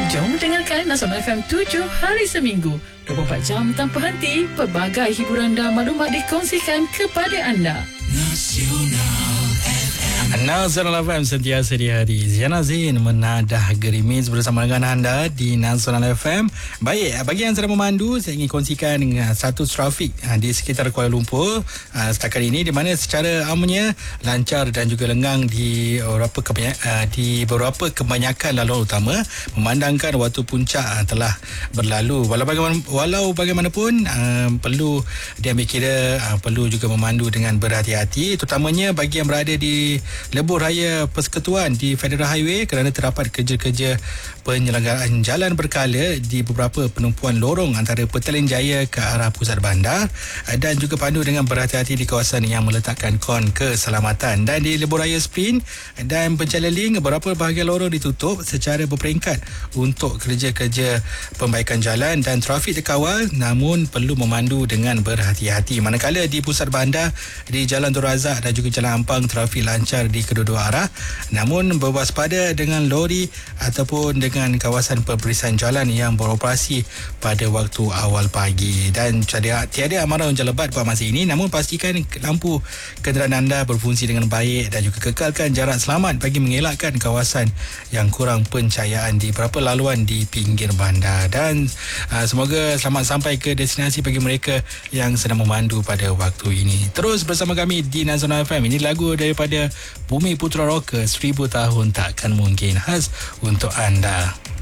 Jom dengarkan Nasional FM 7 hari seminggu. 24 jam tanpa henti, pelbagai hiburan dan maklumat dikongsikan kepada anda. Nasional FM sentiasa di hari. Ziana Zain menadah gerimis bersama dengan anda di Nasional FM. Baik, bagi yang sedang memandu, saya ingin kongsikan status trafik di sekitar Kuala Lumpur setakat ini, di mana secara amnya lancar dan juga lengang di beberapa kebanyakan laluan utama, memandangkan waktu puncak telah berlalu. Walau bagaimanapun perlu diambil kira, perlu juga memandu dengan berhati-hati, terutamanya bagi yang berada di Lebuh Raya Persekutuan di Federal Highway, kerana terdapat kerja-kerja penyelenggaraan jalan berkala di beberapa penumpuan lorong antara Petaling Jaya ke arah pusat bandar, dan juga pandu dengan berhati-hati di kawasan yang meletakkan kon keselamatan. Dan di Lebuh Raya Sprint dan Pencaleling, beberapa bahagian lorong ditutup secara berperingkat untuk kerja-kerja pembaikan jalan dan trafik terkawal, namun perlu memandu dengan berhati-hati. Manakala di pusat bandar, di Jalan Tun Razak dan juga Jalan Ampang, trafik lancar di kedua-dua arah, namun berwaspada dengan lori ataupun dengan kawasan pemberisan jalan yang beroperasi pada waktu awal pagi. Dan tiada amaran hujan lebat buat masa ini, namun pastikan lampu kenderaan anda berfungsi dengan baik dan juga kekalkan jarak selamat bagi mengelakkan kawasan yang kurang pencahayaan di beberapa laluan di pinggir bandar. Dan semoga selamat sampai ke destinasi bagi mereka yang sedang memandu pada waktu ini. Terus bersama kami di Nasional FM. Ini lagu daripada Bumi Putra Rocker, 1000 tahun takkan mungkin, khas untuk anda.